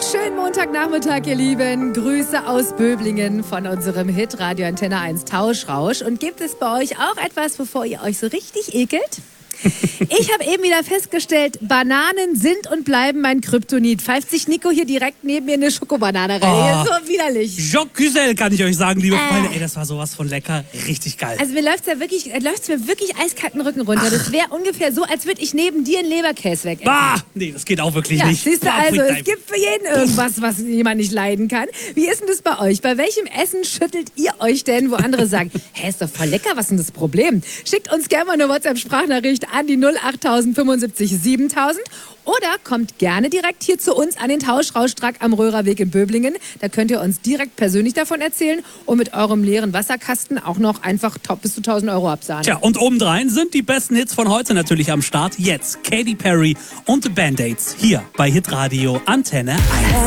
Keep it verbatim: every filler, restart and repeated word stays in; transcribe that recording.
Schönen Montagnachmittag, ihr Lieben. Grüße aus Böblingen von unserem Hit Radio Antenne eins Tauschrausch. Und gibt es bei euch auch etwas, wovor ihr euch so richtig ekelt? Ich habe eben wieder festgestellt, Bananen sind und bleiben mein Kryptonit. Pfeift sich Nico hier direkt neben mir eine Schokobanane rein. Oh, so widerlich. Jacques Güzel kann ich euch sagen, liebe Äh. Freunde. Ey, das war sowas von lecker. Richtig geil. Also mir läuft's ja wirklich, äh, läuft's mir wirklich eiskalt den Rücken runter. Das wäre ungefähr so, als würde ich neben dir einen Leberkäse weg. Bah! Nee, das geht auch wirklich Ja, nicht. siehst du, Bah, also bringt es einem- gibt für jeden irgendwas, was jemand nicht leiden kann. Wie ist denn das bei euch? Bei welchem Essen schüttelt ihr euch denn, wo andere sagen, hä, ist doch voll lecker, was ist denn das Problem? Schickt uns gerne mal eine WhatsApp-Sprachnachricht an die null acht fünfundsiebzig siebentausend oder kommt gerne direkt hier zu uns an den Tauschrauschtrag am Röhrerweg in Böblingen. Da könnt ihr uns direkt persönlich davon erzählen und mit eurem leeren Wasserkasten auch noch einfach top bis zu tausend Euro absahnen. Tja, und obendrein sind die besten Hits von heute natürlich am Start. Jetzt Katy Perry und The Band-Aids hier bei Hitradio Antenne eins.